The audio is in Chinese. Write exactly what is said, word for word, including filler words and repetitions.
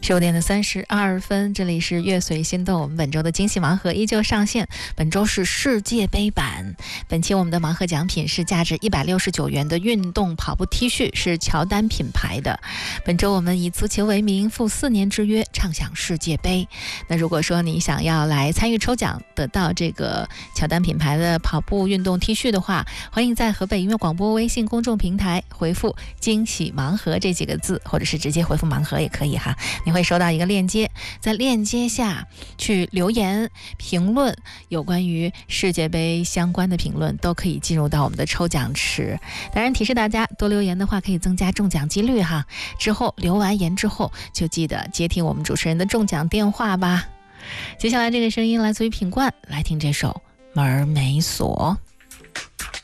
十五点的三十二分，这里是乐随心动，我们本周的惊喜盲盒依旧上线。本周是世界杯版，本期我们的盲盒奖品是价值一百六十九元的运动跑步 T 恤，是乔丹品牌的。本周我们以足球为名，赴四年之约，畅享世界杯。那如果说你想要来参与抽奖，得到这个乔丹品牌的跑步运动 T 恤的话，欢迎在河北音乐广播微信公众平台回复惊喜盲盒这几个字，或者是直接回复盲盒也可以哈。你会收到一个链接，在链接下去留言评论有关于世界杯相关的评论，都可以进入到我们的抽奖池。当然提示大家，多留言的话可以增加中奖几率哈。之后留完言之后，就记得接听我们主持人的中奖电话吧。接下来这个声音来自于品冠，来听这首《门没锁》。